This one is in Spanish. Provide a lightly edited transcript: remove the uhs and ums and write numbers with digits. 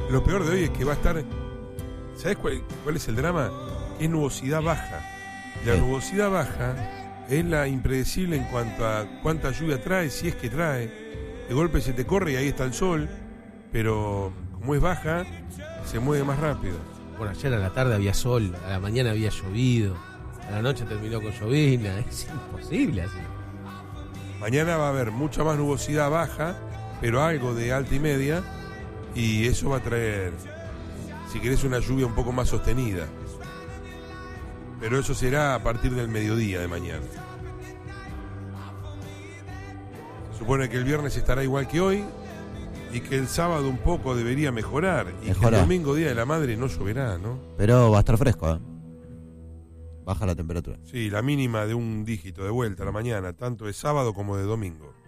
Lo peor de hoy es que va a estar... ¿Sabes cuál es el drama? Es nubosidad baja. Y la nubosidad baja es la impredecible en cuanto a cuánta lluvia trae, si es que trae. De golpe se te corre y ahí está el sol, pero como es baja, se mueve más rápido. Bueno, ayer a la tarde había sol, a la mañana había llovido, a la noche terminó con llovizna, es imposible así. Mañana va a haber mucha más nubosidad baja, pero algo de alta y media, y eso va a traer, si querés, una lluvia un poco más sostenida. Pero eso será a partir del mediodía de mañana. Se supone que el viernes estará igual que hoy y que el sábado un poco debería mejorar. Y que el domingo, Día de la Madre, no lloverá, ¿no? Pero va a estar fresco, ¿eh? Baja la temperatura. Sí, la mínima de un dígito de vuelta a la mañana, tanto de sábado como de domingo.